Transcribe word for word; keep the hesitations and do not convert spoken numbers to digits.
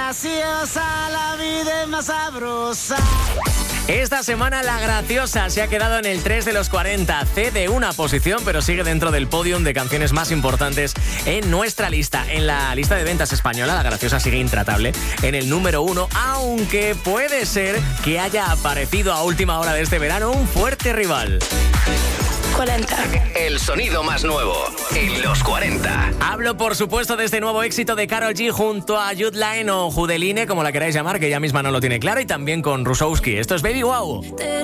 graciosa, la vida es más sabrosa. Esta semana La Graciosa se ha quedado en el tres de los cuarenta, cede una posición, pero sigue dentro del podium de canciones más importantes en nuestra lista. En la lista de ventas española, La Graciosa sigue intratable en el número uno, aunque puede ser que haya aparecido a última hora de este verano un fuerte rival. cuarenta. El sonido más nuevo en los cuarenta. Hablo, por supuesto, de este nuevo éxito de Karol G junto a Jude Line o Judeline, como la queráis llamar, que ella misma no lo tiene claro, y también con Rusowski. Esto es Baby Wow.